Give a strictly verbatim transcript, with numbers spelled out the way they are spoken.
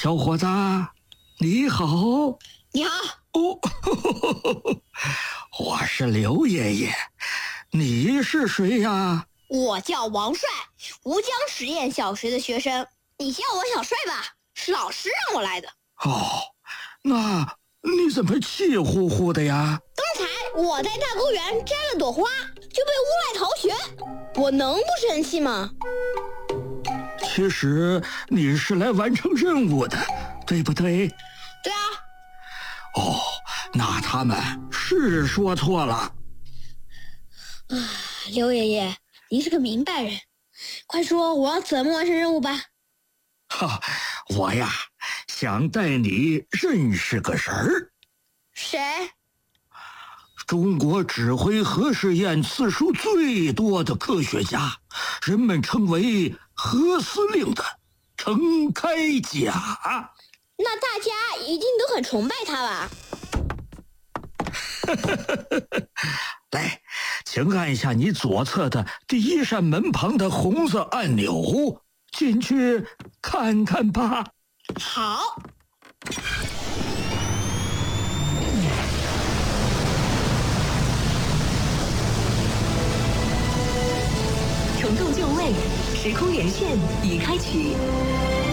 小伙子，你好。 你好。 哦，呵呵呵，我是刘爷爷，你是谁呀？ 我叫王帅，吴江实验小学的学生，你叫我小帅吧，是老师让我来的。 哦，那你怎么气呼呼的呀？ 刚才我在大公园摘了朵花，就被诬赖逃学，我能不生气吗？ 其实你是来完成任务的，对不对？ 对啊。 哦，那他们是说错了。 啊，刘爷爷，您是个明白人，快说我要怎么完成任务吧。 哈，我呀，想带你认识个人儿。 谁？ 中国指挥核试验次数最多的科学家，人们称为核司令的陈开甲。 那大家一定都很崇拜他吧？ 来，请按下你左侧的第一扇门旁的红色按钮，进去看看吧。 好。 重构就位，时空连线已开启。